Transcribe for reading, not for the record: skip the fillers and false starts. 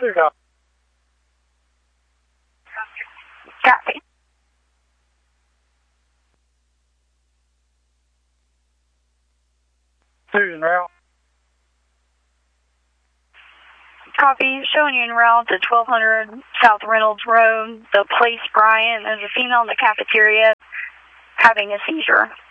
Susan. Copy. Susan route. Copy. Showing you en route to 1200 South Reynolds Road, the place Bryant. There's a female in the cafeteria having a seizure.